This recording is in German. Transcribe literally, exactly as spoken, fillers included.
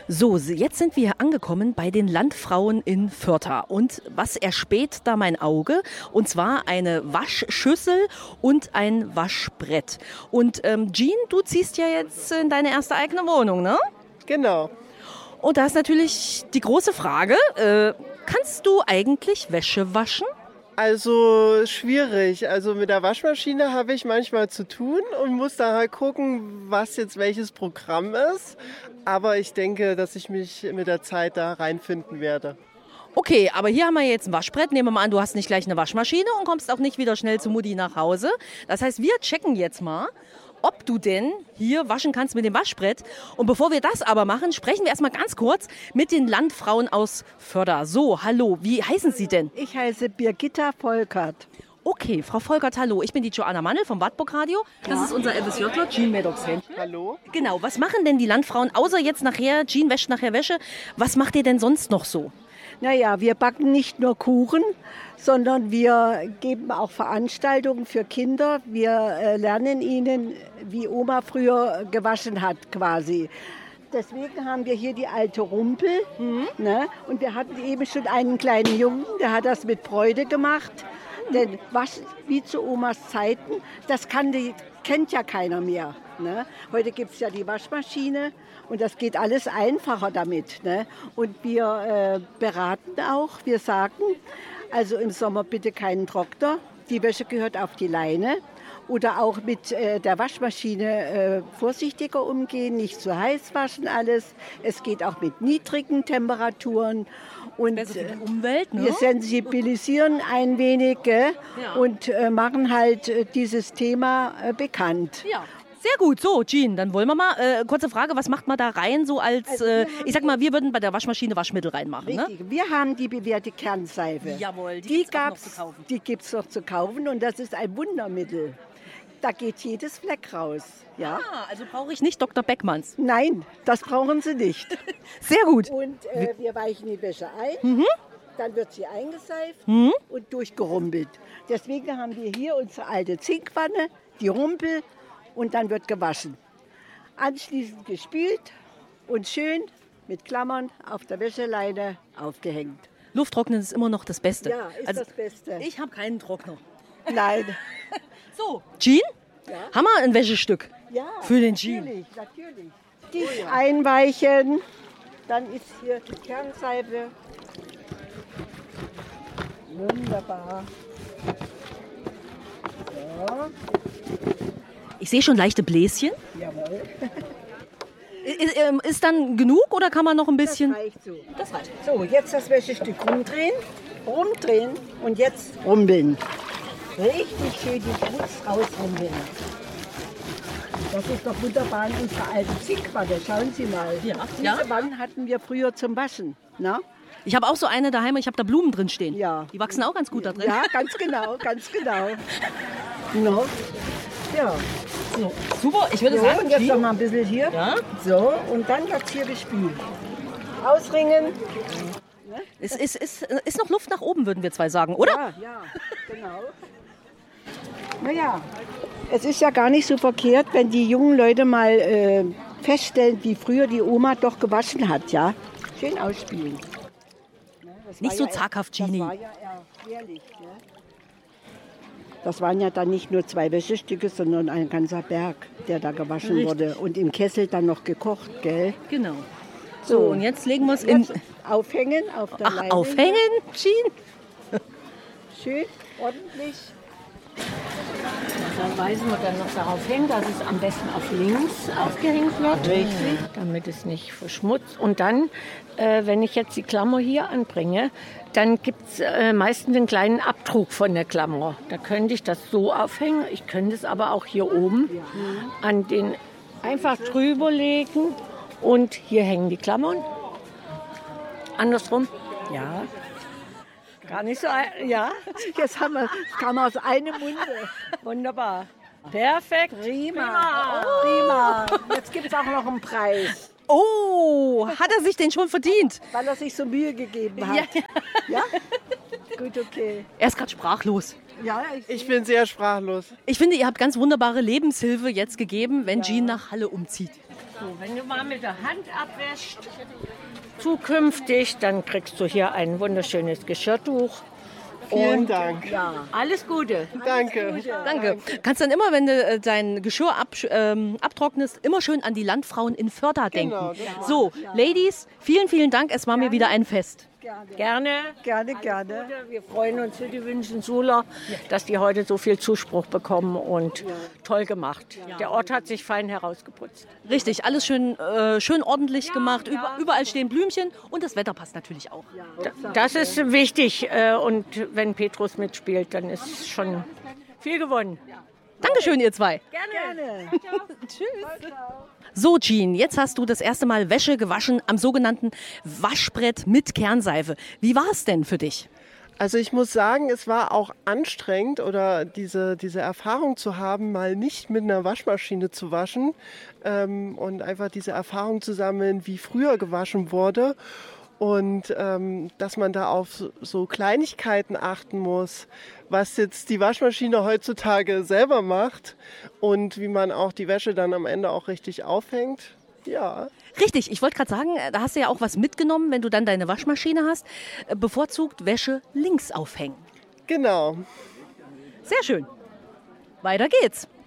So, jetzt sind wir hier angekommen bei den Landfrauen in Fürther. Und was erspäht da mein Auge? Und zwar eine Waschschüssel und ein Waschbrett. Und ähm, Jean, du ziehst ja jetzt in deine erste eigene Wohnung, ne? Genau. Und da ist natürlich die große Frage, äh, kannst du eigentlich Wäsche waschen? Also schwierig. Also mit der Waschmaschine habe ich manchmal zu tun und muss da halt gucken, was jetzt welches Programm ist. Aber ich denke, dass ich mich mit der Zeit da reinfinden werde. Okay, aber hier haben wir jetzt ein Waschbrett. Nehmen wir mal an, du hast nicht gleich eine Waschmaschine und kommst auch nicht wieder schnell zu Mutti nach Hause. Das heißt, wir checken jetzt mal, ob du denn hier waschen kannst mit dem Waschbrett. Und bevor wir das aber machen, sprechen wir erstmal ganz kurz mit den Landfrauen aus Fürther. So, hallo, wie heißen Sie denn? Ich heiße Birgitta Volkert. Okay, Frau Volkert, hallo. Ich bin die Joanna Mannel vom Wartburg-Radio. Das ist unser FSJler, Jean Maddox-Händchen. Hallo? Genau, was machen denn die Landfrauen, außer jetzt nachher, Jean wäscht nachher Wäsche, was macht ihr denn sonst noch so? Naja, wir backen nicht nur Kuchen, sondern wir geben auch Veranstaltungen für Kinder. Wir äh, lernen ihnen, wie Oma früher gewaschen hat quasi. Deswegen haben wir hier die alte Rumpel. Mhm. Ne? Und wir hatten eben schon einen kleinen Jungen, der hat das mit Freude gemacht. Denn Waschen wie zu Omas Zeiten, das kann die, kennt ja keiner mehr. Ne? Heute gibt es ja die Waschmaschine und das geht alles einfacher damit. Ne? Und wir äh, beraten auch, wir sagen, also im Sommer bitte keinen Trockner, die Wäsche gehört auf die Leine. Oder auch mit äh, der Waschmaschine äh, vorsichtiger umgehen, nicht zu heiß waschen alles. Es geht auch mit niedrigen Temperaturen. Und besser für die Umwelt, ne? Wir sensibilisieren ein wenig äh, ja. und äh, machen halt äh, dieses Thema äh, bekannt. Ja. Sehr gut, so Jean, dann wollen wir mal, äh, kurze Frage, was macht man da rein so als, Also äh, ich sag mal, wir würden bei der Waschmaschine Waschmittel reinmachen, Richtig. ne? Wir haben die bewährte Kernseife. Jawohl, die, die gibt's auch noch gab's, zu kaufen. Die gibt es noch zu kaufen und das ist ein Wundermittel. Da geht jedes Fleck raus. Ja? Ah, also brauche ich nicht Doktor Beckmanns. Nein, das brauchen Sie nicht. Sehr gut. Und äh, wir weichen die Wäsche ein, Mhm. dann wird sie eingeseift Mhm. und durchgerumpelt. Deswegen haben wir hier unsere alte Zinkwanne, die Rumpel und dann wird gewaschen. Anschließend gespült und schön mit Klammern auf der Wäscheleine aufgehängt. Lufttrocknen ist immer noch das Beste. Ja, ist also, das Beste. Ich habe keinen Trockner. Nein. So, Jean, Ja? haben wir ein Wäschestück Ja, für den Jean? natürlich, natürlich. Die einweichen, dann ist hier die Kernseife. Wunderbar. So, Ich sehe schon leichte Bläschen. jawohl. Ist, ähm, ist dann genug oder kann man noch ein bisschen? Das reicht so. Das reicht. So, jetzt das Wäschestück rumdrehen, rumdrehen und jetzt rumbeln. Richtig schön die Schmutz rausrumbeln. Das ist doch wunderbar in unserer alten Zinkwanne. Schauen Sie mal. Ja. Diese Ja? Wanne hatten wir früher zum Waschen. Na? Ich habe auch so eine daheim, ich habe da Blumen drin stehen. Ja. Die wachsen auch ganz gut da drin. Ja, ganz genau, ganz genau. No. Ja. So, super, ich würde So, sagen, und jetzt noch Jean, mal ein bisschen hier. ja? So, und dann wird es hier gespült. Ausringen. Es ist, ist, ist noch Luft nach oben, würden wir zwei sagen, oder? Ja, ja, genau. Naja, es ist ja gar nicht so verkehrt, wenn die jungen Leute mal äh, feststellen, wie früher die Oma doch gewaschen hat, ja. Schön ausspielen. Ne, das Nicht war so ja, zaghaft, Genie. Das war ja ehrlich, ne? Das waren ja dann nicht nur zwei Wäschestücke, sondern ein ganzer Berg, der da gewaschen Richtig. wurde. Und im Kessel dann noch gekocht, gell? Genau. So, und jetzt legen wir es in. Jetzt aufhängen auf der Ach, Leine. aufhängen, Jean? Schön, ordentlich. Dann weisen wir dann noch darauf hin, dass es am besten auf links aufgehängt wird. Richtig. Damit es nicht verschmutzt. Und dann, äh, wenn ich jetzt die Klammer hier anbringe, dann gibt es äh, meistens einen kleinen Abdruck von der Klammer. Da könnte ich das so aufhängen. Ich könnte es aber auch hier oben an den einfach drüber legen. Und hier hängen die Klammern. Andersrum. Ja. Gar nicht so, ein- ja. Jetzt haben wir, es kam aus einem Munde. Wunderbar. Perfekt. Prima. Prima. Jetzt gibt es auch noch einen Preis, Oh, hat er sich den schon verdient? weil er sich so Mühe gegeben hat. Ja. Ja? Gut, okay. Er ist gerade sprachlos. Ja, Ich bin sehr sprachlos. Ich finde, ihr habt ganz wunderbare Lebenshilfe jetzt gegeben, wenn Jean nach Halle umzieht. So, wenn du mal mit der Hand abwäschst, zukünftig, dann kriegst du hier ein wunderschönes Geschirrtuch. Vielen Und, Dank. Ja, alles Gute. Danke. Danke. Kannst dann immer, wenn du äh, dein Geschirr ab, ähm, abtrocknest, immer schön an die Landfrauen in Förder denken. Genau, genau. So, Ladies, vielen, vielen Dank. Es war mir wieder ein Fest. Gerne. Gerne, gerne. Wir freuen uns für die Wünschensula, dass die heute so viel Zuspruch bekommen und toll gemacht. Der Ort hat sich fein herausgeputzt. Richtig, alles schön, äh, schön ordentlich gemacht. Über, überall stehen Blümchen und das Wetter passt natürlich auch. Das ist wichtig äh, und wenn Petrus mitspielt, dann ist schon viel gewonnen. Dankeschön, ihr zwei. Gerne. Tschüss. So, Jean, jetzt hast du das erste Mal Wäsche gewaschen am sogenannten Waschbrett mit Kernseife. Wie war es denn für dich? Also ich muss sagen, es war auch anstrengend oder diese, diese Erfahrung zu haben, mal nicht mit einer Waschmaschine zu waschen ähm, und einfach diese Erfahrung zu sammeln, wie früher gewaschen wurde. Und ähm, dass man da auf so Kleinigkeiten achten muss, was jetzt die Waschmaschine heutzutage selber macht und wie man auch die Wäsche dann am Ende auch richtig aufhängt. Ja. Richtig, ich wollte gerade sagen, da hast du ja auch was mitgenommen, wenn du dann deine Waschmaschine hast. Bevorzugt Wäsche links aufhängen. Genau. Sehr schön. Weiter geht's.